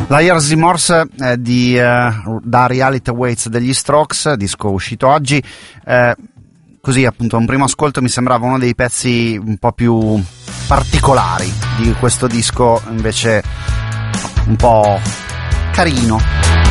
Liars Remorse da Reality Awaits degli Strokes, disco uscito oggi. Così appunto a un primo ascolto mi sembrava uno dei pezzi un po' più particolari di questo disco, invece un po' carino.